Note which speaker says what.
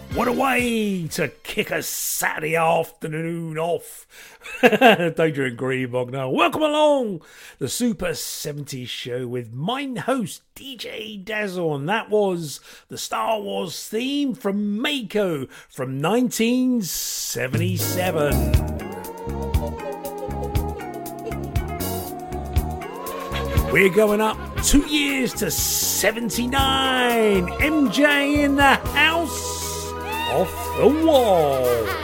Speaker 1: What a way to kick a Saturday afternoon off. Adrian Greenbog now. Welcome along the Super 70s show with my host DJ Dazzle, and that was the Star Wars theme from Mako from 1977. We're going up 2 years to 79. MJ in the house. Off the wall.